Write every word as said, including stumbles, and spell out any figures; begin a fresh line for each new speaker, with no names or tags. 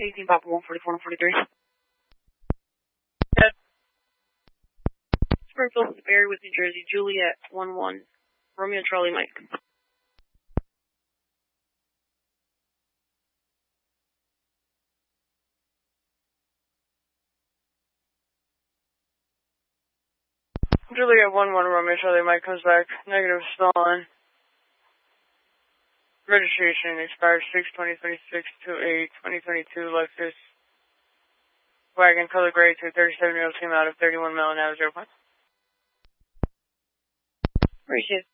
eighteen Papa one forty-four and forty-three.
Yes.
Springfield, Barry with New Jersey, Juliet one one, Romeo Charlie Mike.
Juliet one one, Romeo Charlie Mike comes back. Negative, still on. Registration expires six twenty twenty-six to eight twenty twenty-two. Lexus wagon color gray to thirty-seven year old came out of thirty-one mile an hour zero point.
Appreciate it.